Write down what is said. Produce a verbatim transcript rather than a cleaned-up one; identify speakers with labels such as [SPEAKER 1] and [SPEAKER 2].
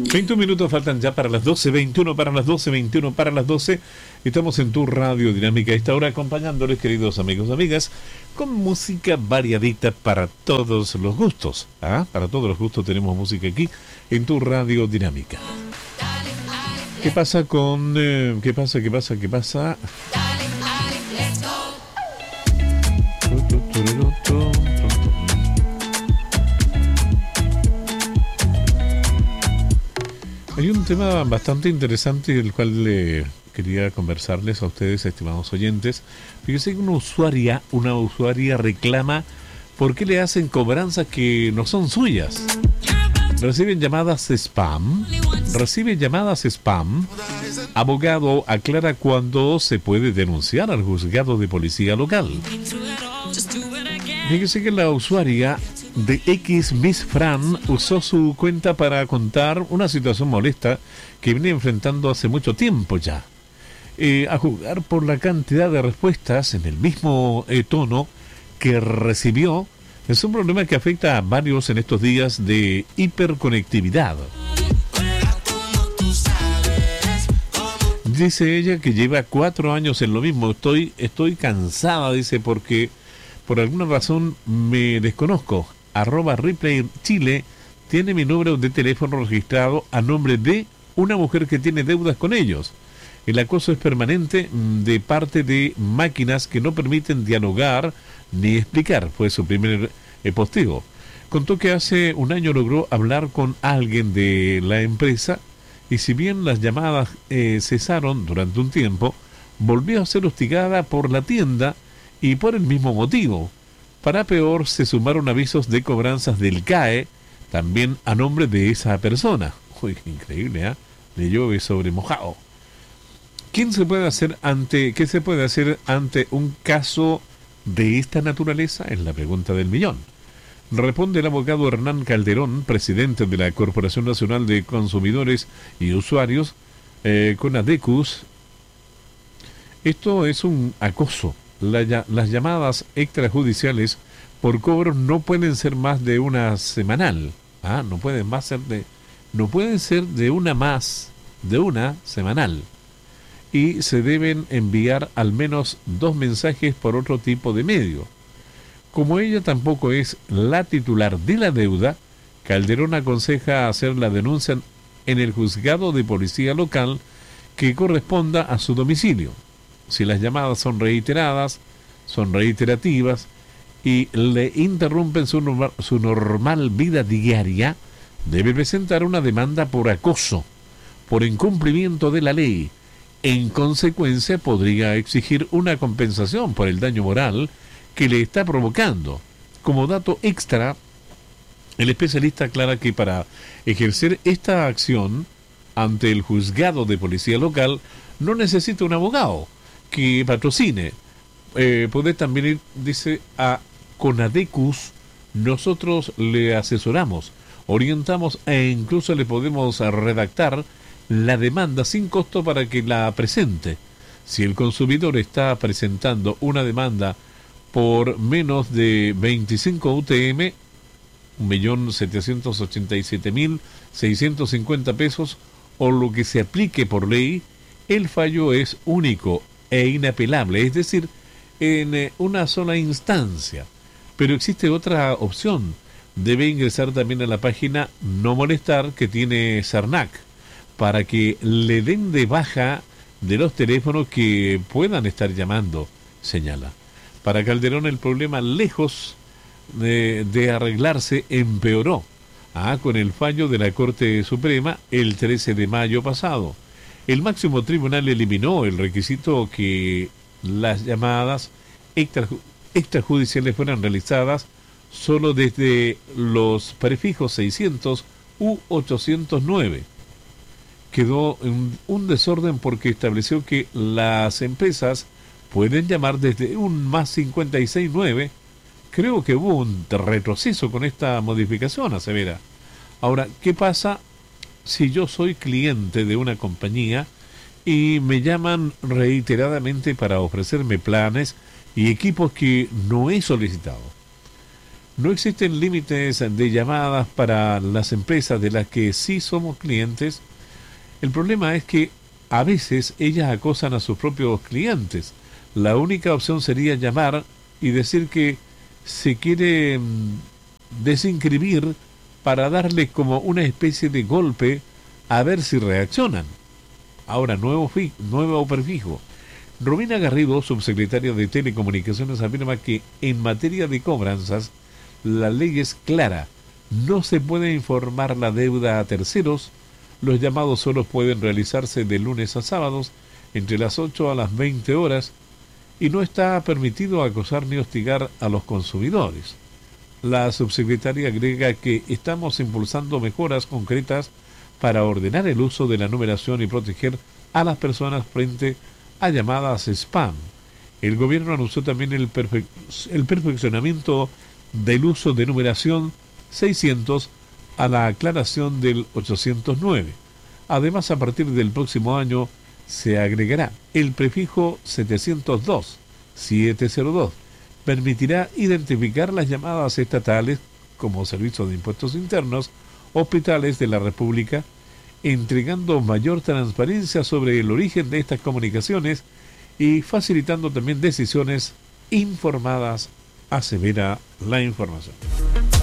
[SPEAKER 1] veintiún minutos faltan ya para las doce, veintiuno para las doce, veintiuno para las doce. Estamos en tu Radio Dinámica a esta hora acompañándoles, queridos amigos y amigas, con música variadita para todos los gustos. ¿Ah? Para todos los gustos tenemos música aquí en tu Radio Dinámica. ¿Qué pasa con... Eh, ¿Qué pasa? ¿Qué pasa? ¿Qué pasa? Hay un tema bastante interesante del cual eh, quería conversarles a ustedes, estimados oyentes. Fíjense que una usuaria, una usuaria reclama por qué le hacen cobranzas que no son suyas. Reciben llamadas spam, reciben llamadas spam. Abogado aclara cuándo se puede denunciar al juzgado de policía local. Fíjense que la usuaria de X Miss Fran usó su cuenta para contar una situación molesta que viene enfrentando hace mucho tiempo ya. Eh, a juzgar por la cantidad de respuestas en el mismo eh, tono que recibió, es un problema que afecta a varios en estos días de hiperconectividad. Dice ella que lleva cuatro años en lo mismo. Estoy, estoy cansada, dice, porque por alguna razón me desconozco. Arroba Replay Chile tiene mi número de teléfono registrado a nombre de una mujer que tiene deudas con ellos. El acoso es permanente de parte de máquinas que no permiten dialogar ni explicar. Fue su primer eh, posteo. Contó que hace un año logró hablar con alguien de la empresa y si bien las llamadas eh, cesaron durante un tiempo, volvió a ser hostigada por la tienda y por el mismo motivo. Para peor, se sumaron avisos de cobranzas del C A E, también a nombre de esa persona. Uy, qué increíble, ¿eh? Le llueve sobre mojado. ¿Quién se puede hacer ante, ¿Qué se puede hacer ante un caso de esta naturaleza? Es la pregunta del millón. Responde el abogado Hernán Calderón, presidente de la Corporación Nacional de Consumidores y Usuarios, eh, CONADECUS. Esto es un acoso. La, las llamadas extrajudiciales por cobros no pueden ser más de una semanal. Ah, no pueden más ser de, no pueden ser de una más de una semanal. Y se deben enviar al menos dos mensajes por otro tipo de medio. Como ella tampoco es la titular de la deuda, Calderón aconseja hacer la denuncia en el juzgado de policía local que corresponda a su domicilio. Si las llamadas son reiteradas, son reiterativas y le interrumpen su normal, su normal vida diaria, debe presentar una demanda por acoso, por incumplimiento de la ley. En consecuencia, podría exigir una compensación por el daño moral que le está provocando. Como dato extra, el especialista aclara que para ejercer esta acción ante el juzgado de policía local no necesita un abogado que patrocine. Eh, puede también ir, dice, a CONADECUS. Nosotros le asesoramos, orientamos e incluso le podemos redactar la demanda sin costo para que la presente. Si el consumidor está presentando una demanda por menos de veinticinco U T M, un millón setecientos ochenta y siete mil seiscientos cincuenta pesos, o lo que se aplique por ley, el fallo es único e inapelable, es decir, en eh, una sola instancia. Pero existe otra opción. Debe ingresar también a la página No Molestar que tiene Sarnac para que le den de baja de los teléfonos que puedan estar llamando, señala. Para Calderón el problema, lejos de, de arreglarse, empeoró ah, con el fallo de la Corte Suprema el trece de mayo pasado. El máximo tribunal eliminó el requisito que las llamadas extrajudiciales extrajudiciales fueran realizadas solo desde los prefijos seiscientos u ochocientos nueve. Quedó en un desorden porque estableció que las empresas pueden llamar desde un más cincuenta y seis nueve. Creo que hubo un retroceso con esta modificación, asevera. Ahora, ¿qué pasa si yo soy cliente de una compañía y me llaman reiteradamente para ofrecerme planes y equipos que no he solicitado? No existen límites de llamadas para las empresas de las que sí somos clientes. El problema es que a veces ellas acosan a sus propios clientes. La única opción sería llamar y decir que se quiere mm, desinscribir para darles como una especie de golpe a ver si reaccionan. Ahora, nuevo, fi- nuevo prefijo. Romina Garrido, subsecretaria de Telecomunicaciones, afirma que en materia de cobranzas, la ley es clara. No se puede informar la deuda a terceros. Los llamados solo pueden realizarse de lunes a sábados, entre las ocho a las veinte horas, y no está permitido acosar ni hostigar a los consumidores. La subsecretaria agrega que estamos impulsando mejoras concretas para ordenar el uso de la numeración y proteger a las personas frente a llamadas spam. El gobierno anunció también el, perfe- el perfeccionamiento del uso de numeración seiscientos a la aclaración del ochocientos nueve. Además, a partir del próximo año se agregará el prefijo setecientos dos, setecientos dos. Permitirá identificar las llamadas estatales como Servicio de Impuestos Internos, hospitales de la República, entregando mayor transparencia sobre el origen de estas comunicaciones y facilitando también decisiones informadas, asevera la información.